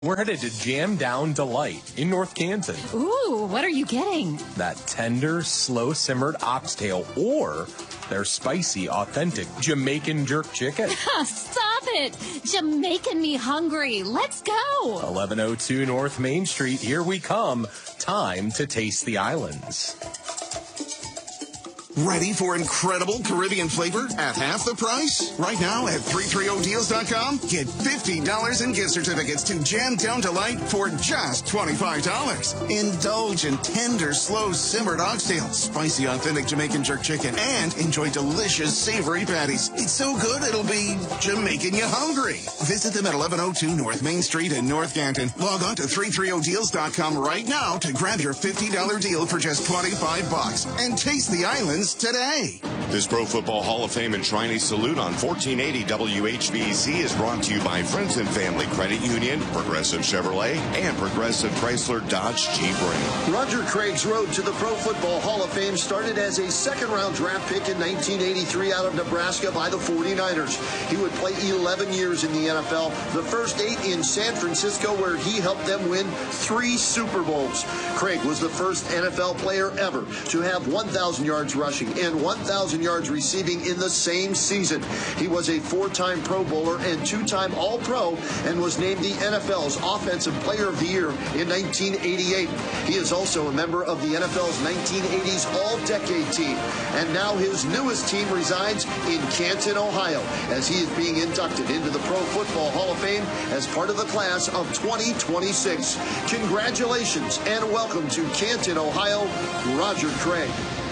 We're headed to Jam Down Delight in North Canton. Ooh, what are you getting? That tender, slow-simmered oxtail or their spicy, authentic Jamaican jerk chicken. Stop it! Jamaican me hungry. Let's go! 1102 North Main Street. Here we come. Time to taste the islands. Ready for incredible Caribbean flavor at half the price? Right now at 330deals.com, get $50 in gift certificates to Jam Down Delight for just $25. Indulge in tender, slow-simmered oxtail, spicy, authentic Jamaican jerk chicken, and enjoy delicious, savory patties. It's so good, it'll be Jamaican you hungry. Visit them at 1102 North Main Street in North Canton. Log on to 330deals.com right now to grab your $50 deal for just $25 and taste the islands today. This Pro Football Hall of Fame and Trinity Salute on 1480 WHBC is brought to you by Friends and Family Credit Union, Progressive Chevrolet, and Progressive Chrysler Dodge Jeep Ram. Roger Craig's road to the Pro Football Hall of Fame started as a second-round draft pick in 1983 out of Nebraska by the 49ers. He would play 11 years in the NFL, the first 8 in San Francisco, where he helped them win 3 Super Bowls. Craig was the first NFL player ever to have 1,000 yards rushing and 1,000 yards receiving in the same season. He was a 4-time Pro Bowler and 2-time All-Pro and was named the NFL's Offensive Player of the Year in 1988. He is also a member of the NFL's 1980s All-Decade Team, and now his newest team resides in Canton, Ohio, as he is being inducted into the Pro Football Hall of Fame as part of the class of 2026. Congratulations and welcome to Canton, Ohio, Roger Craig.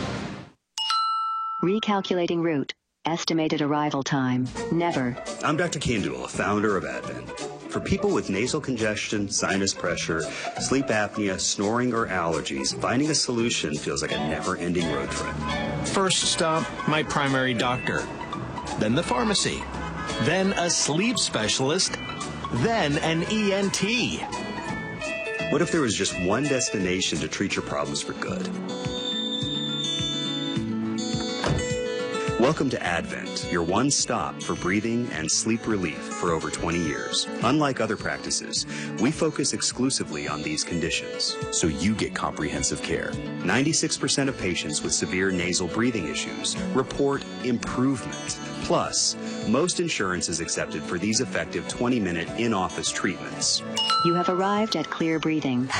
Recalculating route. Estimated arrival time. Never. I'm Dr. Kandula, founder of Advent. For people with nasal congestion, sinus pressure, sleep apnea, snoring, or allergies, finding a solution feels like a never-ending road trip. First stop, my primary doctor. Then the pharmacy. Then a sleep specialist. Then an ENT. What if there was just one destination to treat your problems for good? Welcome to Advent, your one stop for breathing and sleep relief for over 20 years. Unlike other practices, we focus exclusively on these conditions. So you get comprehensive care. 96% of patients with severe nasal breathing issues report improvement. Plus, most insurance is accepted for these effective 20-minute in-office treatments. You have arrived at Clear Breathing.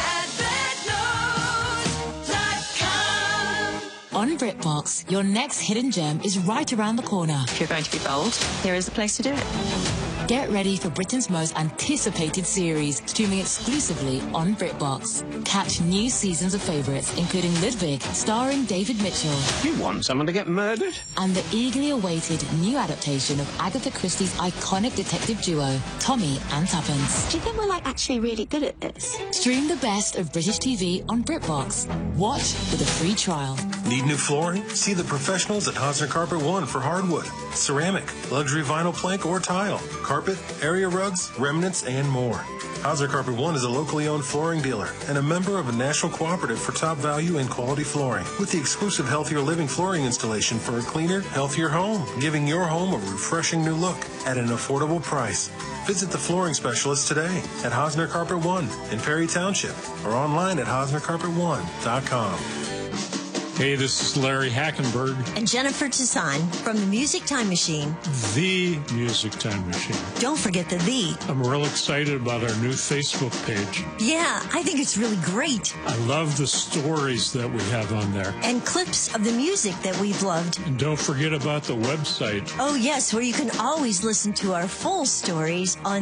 On BritBox, your next hidden gem is right around the corner. If you're going to be bold, here is the place to do it. Get ready for Britain's most anticipated series, streaming exclusively on BritBox. Catch new seasons of favourites, including Ludwig, starring David Mitchell. You want someone to get murdered? And the eagerly awaited new adaptation of Agatha Christie's iconic detective duo, Tommy and Tuppence. Do you think we're actually really good at this? Stream the best of British TV on BritBox. Watch with a free trial. Need new flooring? See the professionals at Hosner Carpet One for hardwood, ceramic, luxury vinyl plank, or tile, carpet, area rugs, remnants, and more. Hosner Carpet One is a locally owned flooring dealer and a member of a national cooperative for top value and quality flooring, with the exclusive Healthier Living flooring installation for a cleaner, healthier home, giving your home a refreshing new look at an affordable price. Visit the flooring specialist today at Hosner Carpet One in Perry Township or online at HosnerCarpet1.com. Hey, this is Larry Hackenberg. And Jennifer Toussaint from the Music Time Machine. The Music Time Machine. Don't forget the "the." I'm real excited about our new Facebook page. Yeah, I think it's really great. I love the stories that we have on there. And clips of the music that we've loved. And don't forget about the website. Oh, yes, where you can always listen to our full stories on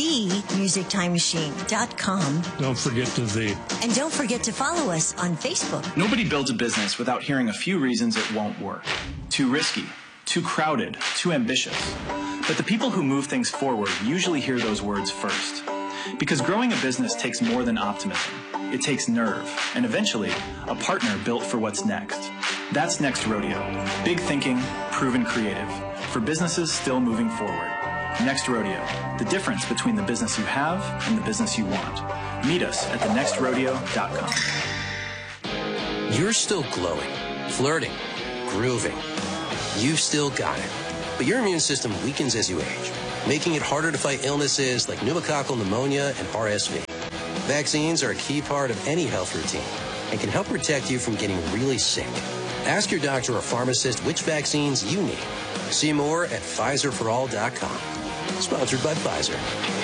themusictimemachine.com. Don't forget the "the." And don't forget to follow us on Facebook. Nobody builds a business without hearing a few reasons it won't work. Too risky, too crowded, too ambitious. But the people who move things forward usually hear those words first. Because growing a business takes more than optimism. It takes nerve, and eventually, a partner built for what's next. That's Next Rodeo. Big thinking, proven creative. For businesses still moving forward. Next Rodeo. The difference between the business you have and the business you want. Meet us at thenextrodeo.com. You're still glowing, flirting, grooving. You've still got it. But your immune system weakens as you age. making it harder to fight illnesses like pneumococcal pneumonia and RSV. Vaccines are a key part of any health routine and can help protect you from getting really sick. Ask your doctor or pharmacist which vaccines you need. See more at PfizerForAll.com. Sponsored by Pfizer.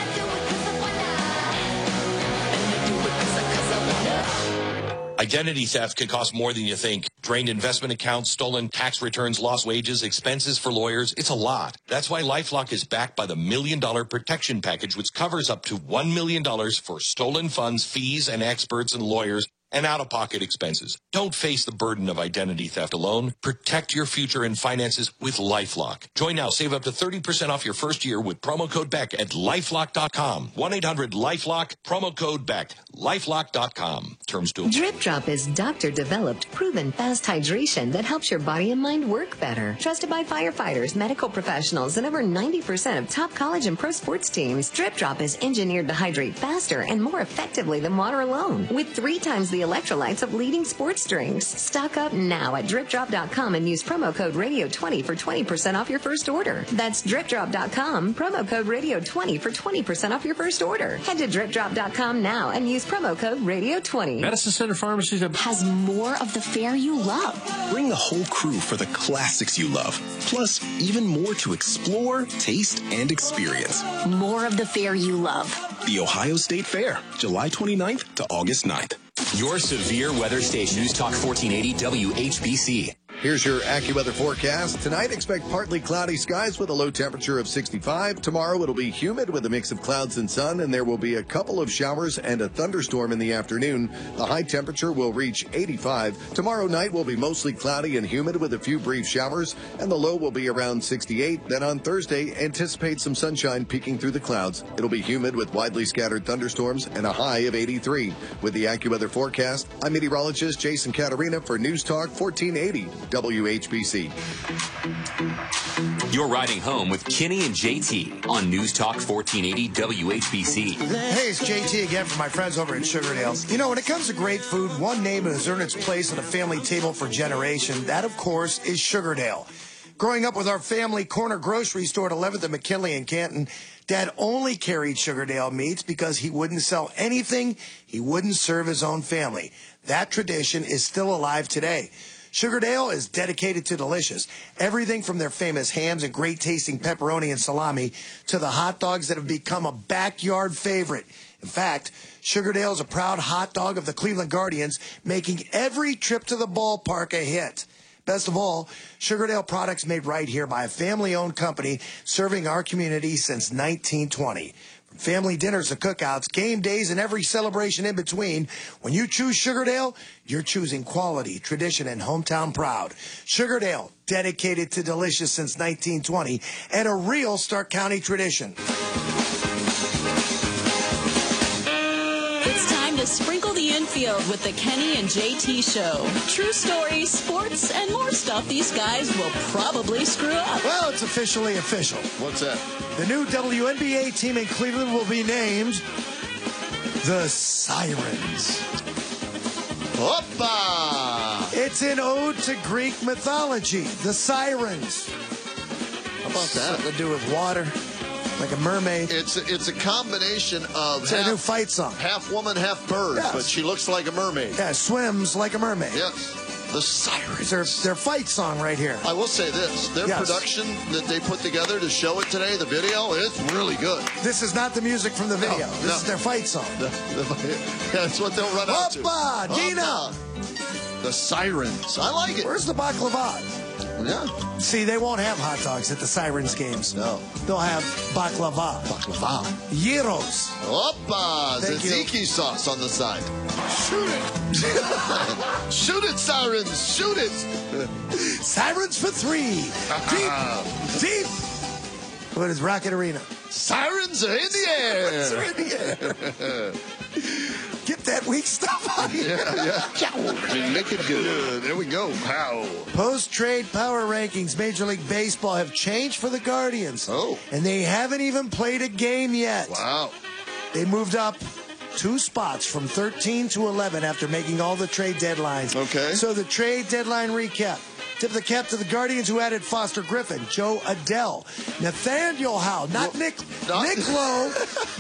Identity theft can cost more than you think. Drained investment accounts, stolen tax returns, lost wages, expenses for lawyers. It's a lot. That's why LifeLock is backed by the $1 Million Protection Package, which covers up to $1 million for stolen funds, fees, and experts and lawyers, and out-of-pocket expenses. Don't face the burden of identity theft alone. Protect your future and finances with LifeLock. Join now. Save up to 30% off your first year with promo code BECK at LifeLock.com. 1-800-LifeLock, promo code BECK. LifeLock.com. Terms to apply. Drip Drop is doctor-developed, proven fast hydration that helps your body and mind work better. Trusted by firefighters, medical professionals, and over 90% of top college and pro sports teams, Drip Drop is engineered to hydrate faster and more effectively than water alone, with 3 times the electrolytes of leading sports drinks. Stock up now at DripDrop.com and use promo code Radio20 for 20% off your first order. That's DripDrop.com, promo code Radio20 for 20% off your first order. Head to DripDrop.com now and use promo code Radio20. Medicine Center Pharmacy has more of the fare you love. Bring the whole crew for the classics you love. Plus, even more to explore, taste, and experience. More of the fare you love. The Ohio State Fair, July 29th to August 9th. Your severe weather station, News Talk 1480 WHBC. Here's your AccuWeather forecast. Tonight, expect partly cloudy skies with a low temperature of 65. Tomorrow, it'll be humid with a mix of clouds and sun, and there will be a couple of showers and a thunderstorm in the afternoon. The high temperature will reach 85. Tomorrow night will be mostly cloudy and humid with a few brief showers, and the low will be around 68. Then on Thursday, anticipate some sunshine peeking through the clouds. It'll be humid with widely scattered thunderstorms and a high of 83. With the AccuWeather forecast, I'm meteorologist Jason Caterina for News Talk 1480. WHBC. You're riding home with Kenny and JT on News Talk 1480 WHBC. Hey, it's JT again from my friends over at Sugardale's. You know, when it comes to great food, one name has earned its place at a family table for generations. That, of course, is Sugardale. Growing up with our family corner grocery store at 11th and McKinley in Canton, Dad only carried Sugardale meats because he wouldn't sell anything he wouldn't serve his own family. That tradition is still alive today. Sugardale is dedicated to delicious. Everything from their famous hams and great-tasting pepperoni and salami to the hot dogs that have become a backyard favorite. In fact, Sugardale is a proud hot dog of the Cleveland Guardians, making every trip to the ballpark a hit. Best of all, Sugardale products made right here by a family-owned company serving our community since 1920. From family dinners to cookouts, game days, and every celebration in between, when you choose Sugardale, you're choosing quality, tradition, and hometown proud. Sugardale, dedicated to delicious since 1920, and a real Stark County tradition. It's time to sprinkle the infield with the Kenny and JT Show. True stories, sports, and more stuff these guys will probably screw up. Well, it's officially official. What's that? The new WNBA team in Cleveland will be named the Sirens. Hoppa! It's an ode to Greek mythology, the Sirens. How about that? Something to do with water, like a mermaid. It's a combination of It's a new fight song. Half woman, half bird, Yes. but she looks like a mermaid. Yeah, swims like a mermaid. Yes. The Sirens. It's their fight song right here. I will say this. Their production that they put together to show it today, the video, it's really good. This is not the music from the video. This is their fight song. That's what they'll run out to. Hoppa, Gina! The Sirens. I like it. Where's the baklava? Yeah. See, they won't have hot dogs at the Sirens games. No. They'll have baklava. Baklava. Gyros. Hoppa! Thank you. Tzatziki sauce on the side. Shoot it. Shoot it, Sirens. Shoot it. Sirens for 3. Deep. What is Rocket Arena? Sirens are in the air. Sirens are in the air. Get that weak stuff out of here. Yeah. Make it good. There we go. Pow. Post-trade power rankings, Major League Baseball have changed for the Guardians. Oh. And they haven't even played a game yet. Wow. They moved up 2 spots from 13 to 11 after making all the trade deadlines. Okay. So the trade deadline recap. Tip of the cap to the Guardians who added Foster Griffin, Joe Adell, Nathaniel Howe, not Nick Lowe,